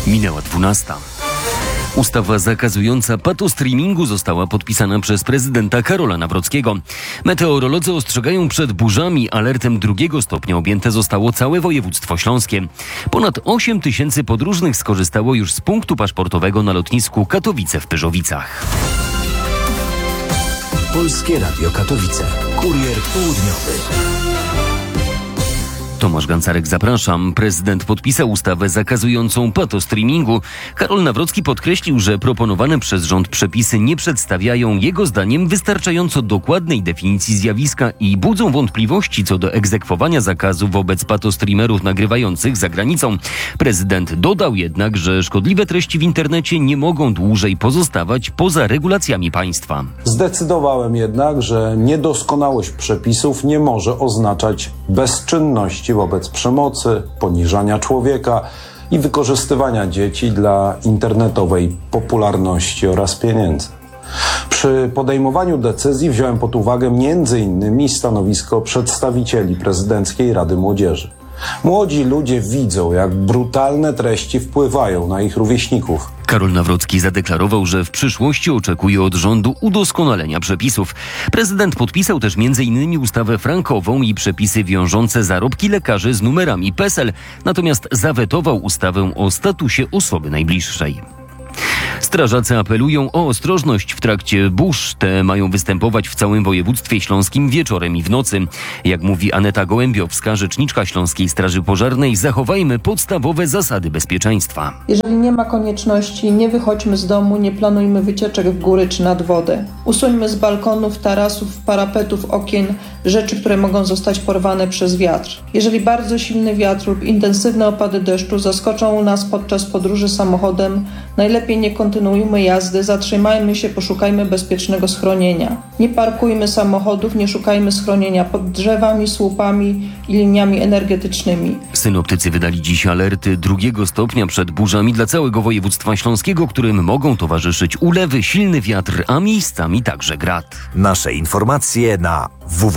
Minęła 12. Ustawa zakazująca patostreamingu została podpisana przez prezydenta Karola Nawrockiego. Meteorolodzy ostrzegają przed burzami. Alertem 2. stopnia objęte zostało całe województwo śląskie. Ponad 8 tysięcy podróżnych skorzystało już z punktu paszportowego na lotnisku Katowice w Pyrzowicach. Polskie Radio Katowice. Kurier południowy. Tomasz Gancarek, zapraszam. Prezydent podpisał ustawę zakazującą patostreamingu. Karol Nawrocki podkreślił, że proponowane przez rząd przepisy nie przedstawiają jego zdaniem wystarczająco dokładnej definicji zjawiska i budzą wątpliwości co do egzekwowania zakazu wobec patostreamerów nagrywających za granicą. Prezydent dodał jednak, że szkodliwe treści w internecie nie mogą dłużej pozostawać poza regulacjami państwa. Zdecydowałem jednak, że niedoskonałość przepisów nie może oznaczać bezczynności wobec przemocy, poniżania człowieka i wykorzystywania dzieci dla internetowej popularności oraz pieniędzy. Przy podejmowaniu decyzji wziąłem pod uwagę m.in. stanowisko przedstawicieli Prezydenckiej Rady Młodzieży. Młodzi ludzie widzą, jak brutalne treści wpływają na ich rówieśników. Karol Nawrocki zadeklarował, że w przyszłości oczekuje od rządu udoskonalenia przepisów. Prezydent podpisał też m.in. ustawę frankową i przepisy wiążące zarobki lekarzy z numerami PESEL, natomiast zawetował ustawę o statusie osoby najbliższej. Strażacy apelują o ostrożność w trakcie burz. Te mają występować w całym województwie śląskim wieczorem i w nocy. Jak mówi Aneta Gołębiowska, rzeczniczka Śląskiej Straży Pożarnej, zachowajmy podstawowe zasady bezpieczeństwa. Jeżeli nie ma konieczności, nie wychodźmy z domu, nie planujmy wycieczek w góry czy nad wodę. Usuńmy z balkonów, tarasów, parapetów, okien rzeczy, które mogą zostać porwane przez wiatr. Jeżeli bardzo silny wiatr lub intensywne opady deszczu zaskoczą nas podczas podróży samochodem, najlepiej nie kontynuujmy jazdy, zatrzymajmy się, poszukajmy bezpiecznego schronienia. Nie parkujmy samochodów, nie szukajmy schronienia pod drzewami, słupami i liniami energetycznymi. Synoptycy wydali dziś alerty 2. stopnia przed burzami dla całego województwa śląskiego, którym mogą towarzyszyć ulewy, silny wiatr, a miejscami także grad. Nasze informacje na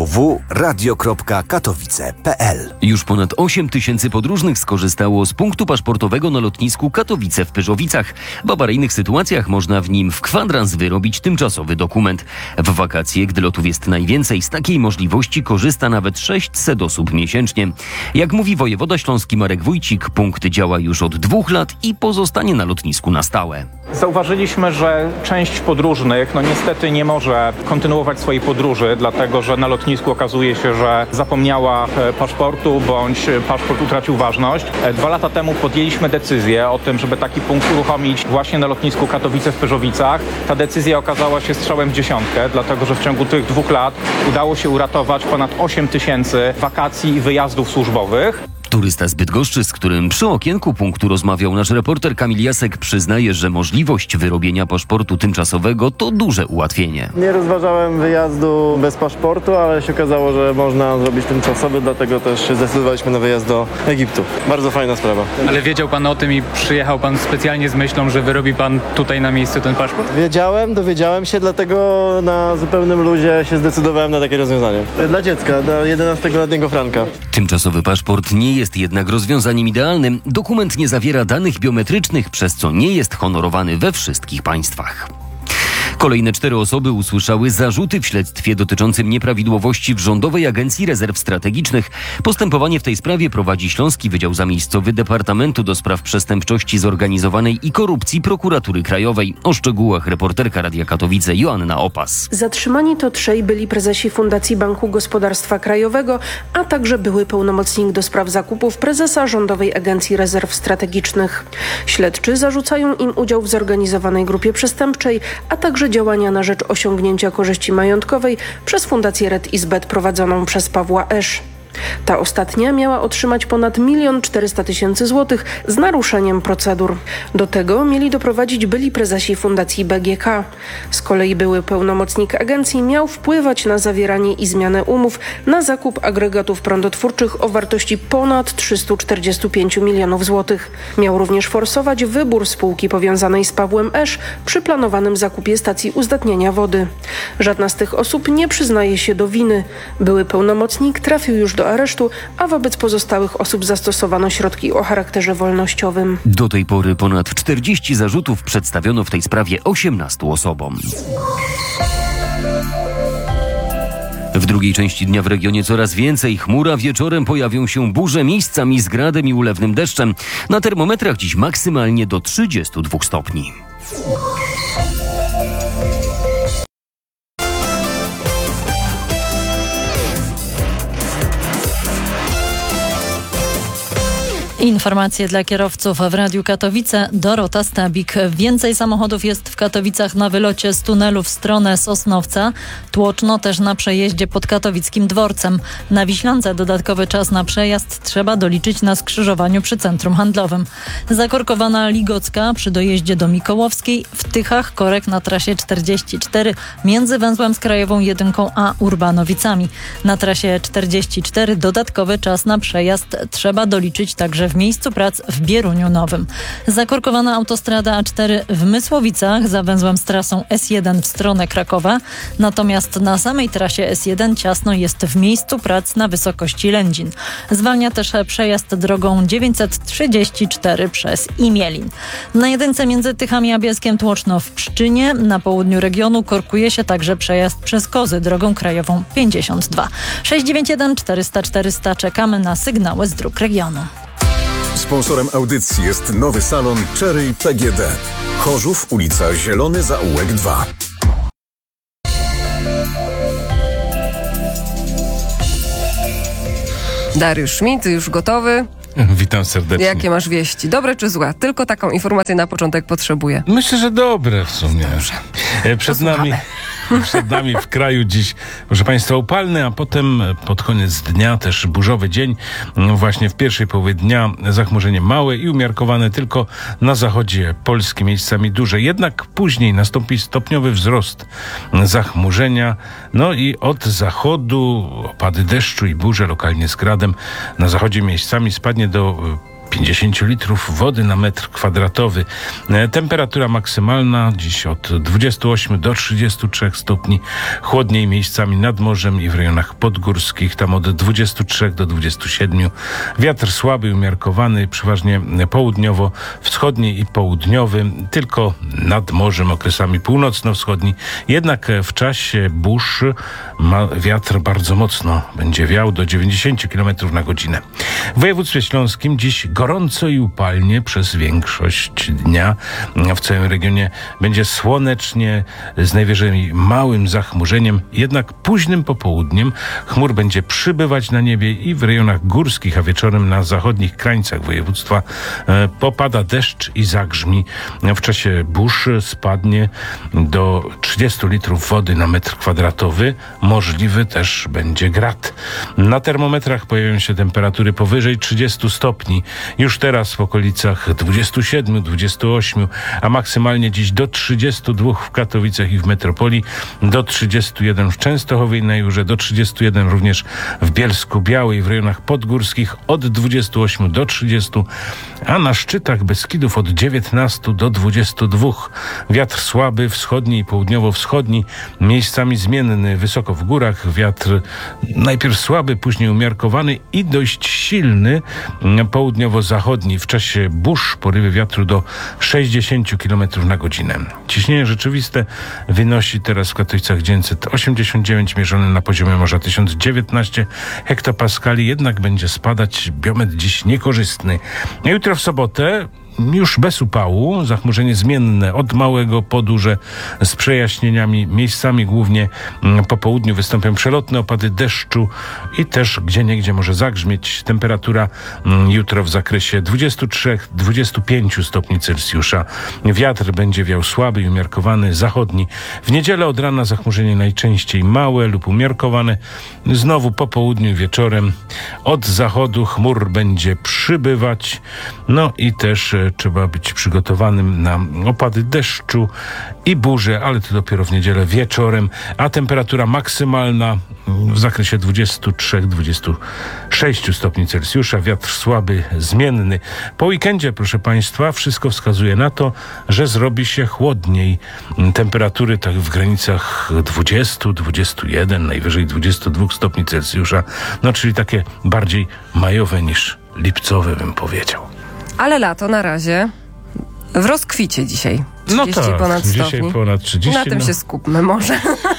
www.radio.katowice.pl. Już ponad 8 tysięcy podróżnych skorzystało z punktu paszportowego na lotnisku Katowice w Pyrzowicach. W awaryjnych sytuacjach można w nim w kwadrans wyrobić tymczasowy dokument. W wakacje, gdy lotów jest najwięcej, z takiej możliwości korzysta nawet 600 osób miesięcznie. Jak mówi wojewoda śląski Marek Wójcik, punkt działa już od 2 lat i pozostanie na lotnisku na stałe. Zauważyliśmy, że część podróżnych niestety nie może kontynuować swojej podróży, dlatego że na lotnisku okazuje się, że zapomniała paszportu bądź paszport utracił ważność. 2 lata temu podjęliśmy decyzję o tym, żeby taki punkt uruchomić właśnie na lotnisku Katowice w Pyrzowicach. Ta decyzja okazała się strzałem w dziesiątkę, dlatego że w ciągu tych 2 lat udało się uratować ponad 8 tysięcy wakacji i wyjazdów służbowych. Turysta z Bydgoszczy, z którym przy okienku punktu rozmawiał nasz reporter Kamil Jasek, przyznaje, że możliwość wyrobienia paszportu tymczasowego to duże ułatwienie. Nie rozważałem wyjazdu bez paszportu, ale się okazało, że można zrobić tymczasowy, dlatego też zdecydowaliśmy na wyjazd do Egiptu. Bardzo fajna sprawa. Ale wiedział pan o tym i przyjechał pan specjalnie z myślą, że wyrobi pan tutaj na miejscu ten paszport? Dowiedziałem się, dlatego na zupełnym luzie się zdecydowałem na takie rozwiązanie. Dla dziecka, dla 11-letniego Franka. Tymczasowy paszport nie jest jednak rozwiązaniem idealnym. Dokument nie zawiera danych biometrycznych, przez co nie jest honorowany we wszystkich państwach. Kolejne 4 osoby usłyszały zarzuty w śledztwie dotyczącym nieprawidłowości w Rządowej Agencji Rezerw Strategicznych. Postępowanie w tej sprawie prowadzi Śląski Wydział Zamiejscowy Departamentu do Spraw Przestępczości Zorganizowanej i Korupcji Prokuratury Krajowej. O szczegółach reporterka Radia Katowice Joanna Opas. Zatrzymani to 3 byli prezesi Fundacji Banku Gospodarstwa Krajowego, a także były pełnomocnik do spraw zakupów prezesa Rządowej Agencji Rezerw Strategicznych. Śledczy zarzucają im udział w zorganizowanej grupie przestępczej, a także działania na rzecz osiągnięcia korzyści majątkowej przez Fundację Red Izbet prowadzoną przez Pawła Esz. Ta ostatnia miała otrzymać ponad 1 400 000 złotych z naruszeniem procedur. Do tego mieli doprowadzić byli prezesi Fundacji BGK. Z kolei były pełnomocnik agencji miał wpływać na zawieranie i zmianę umów na zakup agregatów prądotwórczych o wartości ponad 345 milionów złotych. Miał również forsować wybór spółki powiązanej z Pawłem Esz przy planowanym zakupie stacji uzdatniania wody. Żadna z tych osób nie przyznaje się do winy. Były pełnomocnik trafił już do do aresztu, a wobec pozostałych osób zastosowano środki o charakterze wolnościowym. Do tej pory ponad 40 zarzutów przedstawiono w tej sprawie 18 osobom. W drugiej części dnia w regionie coraz więcej chmur, a wieczorem pojawią się burze, miejscami z gradem i ulewnym deszczem. Na termometrach dziś maksymalnie do 32 stopni. Informacje dla kierowców w Radiu Katowice. Dorota Stabik. Więcej samochodów jest w Katowicach na wylocie z tunelu w stronę Sosnowca. Tłoczno też na przejeździe pod katowickim dworcem. Na Wiślance dodatkowy czas na przejazd trzeba doliczyć na skrzyżowaniu przy centrum handlowym. Zakorkowana Ligocka przy dojeździe do Mikołowskiej. W Tychach korek na trasie 44 między węzłem z Krajową 1 a Urbanowicami. Na trasie 44 dodatkowy czas na przejazd trzeba doliczyć także w miejscu prac w Bieruniu Nowym. Zakorkowana autostrada A4 w Mysłowicach za węzłem z trasą S1 w stronę Krakowa. Natomiast na samej trasie S1 ciasno jest w miejscu prac na wysokości Lędzin. Zwalnia też przejazd drogą 934 przez Imielin. Na jedynce między Tychami a Bielskiem tłoczno w Pszczynie. Na południu regionu korkuje się także przejazd przez Kozy drogą krajową 52. 691 400 400. Czekamy na sygnały z dróg regionu. Sponsorem audycji jest nowy salon Cherry PGD. Chorzów, ulica Zielony Zaułek 2. Dariusz Schmidt, już gotowy? Witam serdecznie. Jakie masz wieści? Dobre czy złe? Tylko taką informację na początek potrzebuję. Myślę, że dobre w sumie. Przed nami w kraju dziś, proszę Państwa, upalny, a potem pod koniec dnia też burzowy dzień. Właśnie w pierwszej połowie dnia zachmurzenie małe i umiarkowane tylko na zachodzie Polski, miejscami duże. Jednak później nastąpi stopniowy wzrost zachmurzenia. No i od zachodu opady deszczu i burze lokalnie z gradem. Na zachodzie miejscami spadnie do 50 litrów wody na metr kwadratowy. Temperatura maksymalna dziś od 28 do 33 stopni. Chłodniej miejscami nad morzem i w rejonach podgórskich, tam od 23 do 27. Wiatr słaby, umiarkowany, przeważnie południowo-wschodni i południowy, tylko nad morzem okresami północno-wschodni. Jednak w czasie burz wiatr bardzo mocno będzie wiał do 90 km na godzinę. W województwie śląskim dziś gorąco i upalnie przez większość dnia. W całym regionie będzie słonecznie, z najwyżej małym zachmurzeniem, jednak późnym popołudniem chmur będzie przybywać na niebie i w rejonach górskich, a wieczorem na zachodnich krańcach województwa popada deszcz i zagrzmi. W czasie burz spadnie do 30 litrów wody na metr kwadratowy. Możliwy też będzie grad. Na termometrach pojawią się temperatury powyżej 30 stopni. Już teraz w okolicach 27, 28, a maksymalnie dziś do 32 w Katowicach i w metropolii, do 31 w Częstochowie i na Jurze, do 31 również w Bielsku Białej, w rejonach podgórskich od 28 do 30, a na szczytach Beskidów od 19 do 22. Wiatr słaby, wschodni i południowo-wschodni, miejscami zmienny, wysoko w górach. Wiatr najpierw słaby, później umiarkowany i dość silny, południowo-zachodni. W czasie burz porywy wiatru do 60 km na godzinę. Ciśnienie rzeczywiste wynosi teraz w Katowicach 989, mierzone na poziomie morza 1019 hektopaskali, jednak będzie spadać. Biometr dziś niekorzystny. A jutro w sobotę już bez upału, zachmurzenie zmienne od małego po duże z przejaśnieniami. Miejscami głównie po południu wystąpią przelotne opady deszczu i też gdzieniegdzie może zagrzmieć. Temperatura jutro w zakresie 23-25 stopni Celsjusza. Wiatr będzie wiał słaby i umiarkowany, zachodni. W niedzielę od rana zachmurzenie najczęściej małe lub umiarkowane. Znowu po południu i wieczorem od zachodu chmur będzie przybywać. No i też że trzeba być przygotowanym na opady deszczu i burze, ale to dopiero w niedzielę wieczorem, a temperatura maksymalna w zakresie 23-26 stopni Celsjusza, wiatr słaby, zmienny. Po weekendzie, proszę Państwa, wszystko wskazuje na to, że zrobi się chłodniej. Temperatury tak w granicach 20, 21, najwyżej 22 stopni Celsjusza, no czyli takie bardziej majowe niż lipcowe, bym powiedział. Ale lato na razie w rozkwicie dzisiaj. 30 no tak, ponad dzisiaj stopni. Ponad 30. Na tym się skupmy może.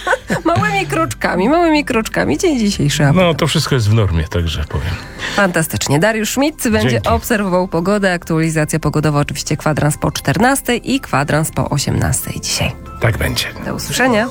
Małymi kroczkami. Dzień dzisiejszy. No to wszystko jest w normie, także powiem. Fantastycznie. Dariusz Schmidt będzie obserwował pogodę. Aktualizacja pogodowa oczywiście kwadrans po 14 i kwadrans po 18 dzisiaj. Tak będzie. Do usłyszenia.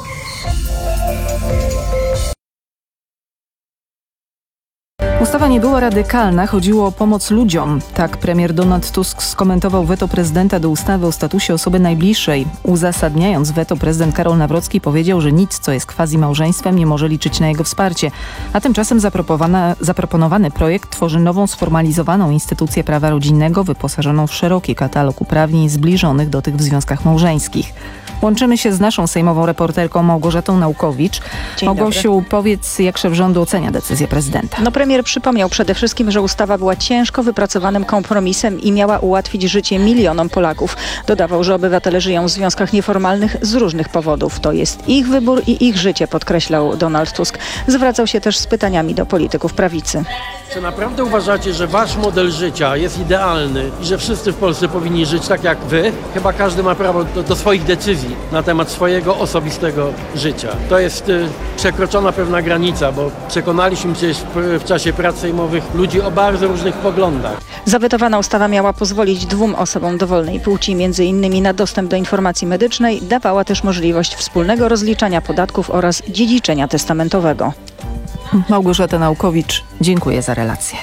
Ustawa nie była radykalna, chodziło o pomoc ludziom. Tak premier Donald Tusk skomentował weto prezydenta do ustawy o statusie osoby najbliższej. Uzasadniając weto, prezydent Karol Nawrocki powiedział, że nic, co jest quasi-małżeństwem, nie może liczyć na jego wsparcie. A tymczasem zaproponowany projekt tworzy nową, sformalizowaną instytucję prawa rodzinnego, wyposażoną w szeroki katalog uprawnień zbliżonych do tych w związkach małżeńskich. Łączymy się z naszą sejmową reporterką Małgorzatą Naukowicz. Małgosiu, powiedz, jak szef rządu ocenia decyzję prezydenta? Premier przypomniał przede wszystkim, że ustawa była ciężko wypracowanym kompromisem i miała ułatwić życie milionom Polaków. Dodawał, że obywatele żyją w związkach nieformalnych z różnych powodów. To jest ich wybór i ich życie, podkreślał Donald Tusk. Zwracał się też z pytaniami do polityków prawicy. Czy naprawdę uważacie, że wasz model życia jest idealny i że wszyscy w Polsce powinni żyć tak jak wy? Chyba każdy ma prawo do swoich decyzji na temat swojego osobistego życia. To jest przekroczona pewna granica, bo przekonaliśmy przecież w czasie prac sejmowych ludzi o bardzo różnych poglądach. Zawetowana ustawa miała pozwolić 2 osobom dowolnej płci m.in. na dostęp do informacji medycznej, dawała też możliwość wspólnego rozliczania podatków oraz dziedziczenia testamentowego. Małgorzata Naukowicz, dziękuję za relację.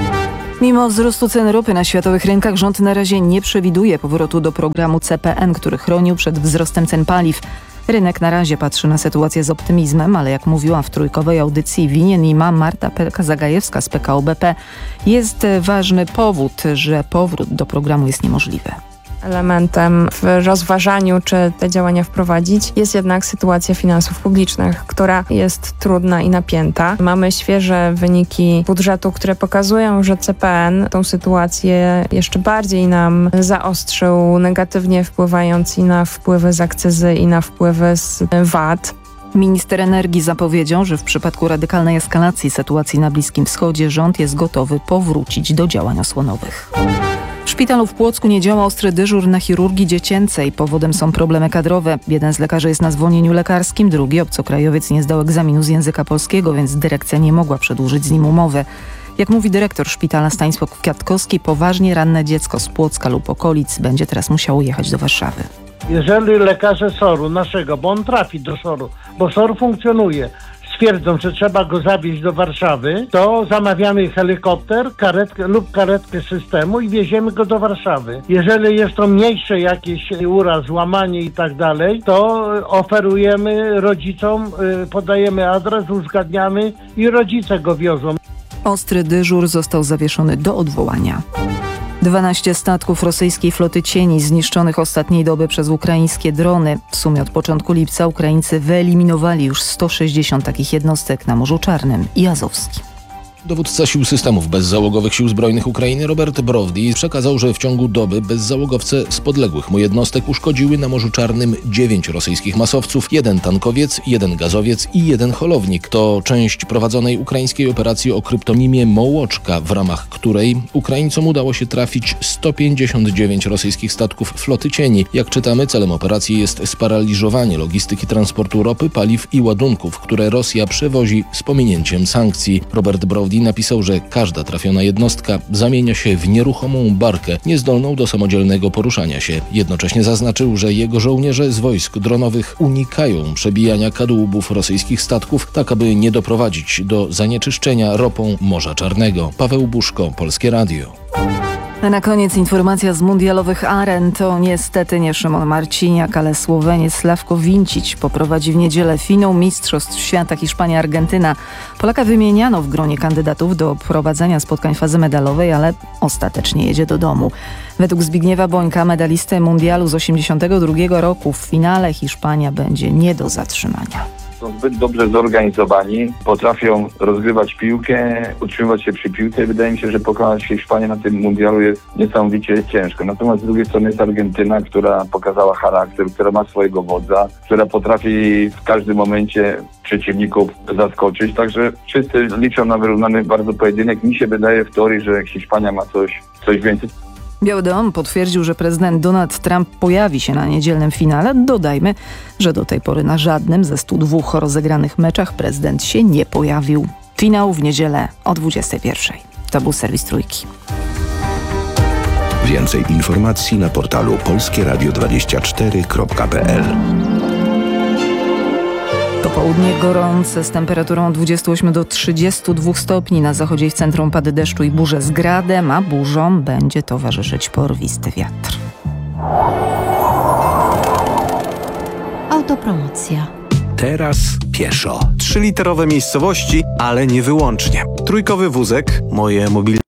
Mimo wzrostu cen ropy na światowych rynkach rząd na razie nie przewiduje powrotu do programu CPN, który chronił przed wzrostem cen paliw. Rynek na razie patrzy na sytuację z optymizmem, ale jak mówiła w trójkowej audycji winien i ma Marta Zagajewska z PKO BP, jest ważny powód, że powrót do programu jest niemożliwy. Elementem w rozważaniu, czy te działania wprowadzić, jest jednak sytuacja finansów publicznych, która jest trudna i napięta. Mamy świeże wyniki budżetu, które pokazują, że CPN tą sytuację jeszcze bardziej nam zaostrzył, negatywnie wpływając i na wpływy z akcyzy, i na wpływy z VAT. Minister energii zapowiedział, że w przypadku radykalnej eskalacji sytuacji na Bliskim Wschodzie rząd jest gotowy powrócić do działań osłonowych. W szpitalu w Płocku nie działa ostry dyżur na chirurgii dziecięcej. Powodem są problemy kadrowe. Jeden z lekarzy jest na zwolnieniu lekarskim, drugi obcokrajowiec nie zdał egzaminu z języka polskiego, więc dyrekcja nie mogła przedłużyć z nim umowy. Jak mówi dyrektor szpitala Stanisław Kwiatkowski, poważnie ranne dziecko z Płocka lub okolic będzie teraz musiało jechać do Warszawy. Jeżeli lekarze SOR-u naszego, bo on trafi do SOR-u, bo SOR funkcjonuje, stwierdzą, że trzeba go zawieźć do Warszawy, to zamawiamy helikopter, karetkę systemu i wieziemy go do Warszawy. Jeżeli jest to mniejsze jakieś uraz, łamanie i tak dalej, to oferujemy rodzicom, podajemy adres, uzgadniamy i rodzice go wiozą. Ostry dyżur został zawieszony do odwołania. 12 statków rosyjskiej floty cieni zniszczonych ostatniej doby przez ukraińskie drony. W sumie od początku lipca Ukraińcy wyeliminowali już 160 takich jednostek na Morzu Czarnym i Azowskim. Dowódca Sił Systemów Bezzałogowych Sił Zbrojnych Ukrainy Robert Browdy przekazał, że w ciągu doby bezzałogowce z podległych mu jednostek uszkodziły na Morzu Czarnym 9 rosyjskich masowców, 1 tankowiec, 1 gazowiec i 1 holownik. To część prowadzonej ukraińskiej operacji o kryptonimie Mołoczka, w ramach której Ukraińcom udało się trafić 159 rosyjskich statków floty cieni. Jak czytamy, celem operacji jest sparaliżowanie logistyki transportu ropy, paliw i ładunków, które Rosja przewozi z pominięciem sankcji. Robert Browdy napisał, że każda trafiona jednostka zamienia się w nieruchomą barkę, niezdolną do samodzielnego poruszania się. Jednocześnie zaznaczył, że jego żołnierze z wojsk dronowych unikają przebijania kadłubów rosyjskich statków, tak aby nie doprowadzić do zanieczyszczenia ropą Morza Czarnego. Paweł Buszko, Polskie Radio. A na koniec informacja z mundialowych aren. To niestety nie Szymon Marciniak, ale Słoweniec Slavko Vincic poprowadzi w niedzielę finał Mistrzostw Świata Hiszpania-Argentyna. Polaka wymieniano w gronie kandydatów do prowadzenia spotkań fazy medalowej, ale ostatecznie jedzie do domu. Według Zbigniewa Bońka, medalisty mundialu z 1982 roku, w finale Hiszpania będzie nie do zatrzymania. Są zbyt dobrze zorganizowani, potrafią rozgrywać piłkę, utrzymywać się przy piłce. Wydaje mi się, że pokonać Hiszpanię na tym mundialu jest niesamowicie ciężko. Natomiast z drugiej strony jest Argentyna, która pokazała charakter, która ma swojego wodza, która potrafi w każdym momencie przeciwników zaskoczyć. Także wszyscy liczą na wyrównany bardzo pojedynek. Mi się wydaje w teorii, że Hiszpania ma coś więcej. Biały Dom potwierdził, że prezydent Donald Trump pojawi się na niedzielnym finale. Dodajmy, że do tej pory na żadnym ze 102 rozegranych meczach prezydent się nie pojawił. Finał w niedzielę o 21:00. To był serwis Trójki. Więcej informacji na portalu polskieradio24.pl. Popołudnie gorące z temperaturą od 28 do 32 stopni. Na zachodzie i w centrum pady deszczu i burze z gradem, a burzom będzie towarzyszyć porwisty wiatr. Autopromocja. Teraz pieszo. 3-literowe miejscowości, ale nie wyłącznie. Trójkowy wózek, moje mobilne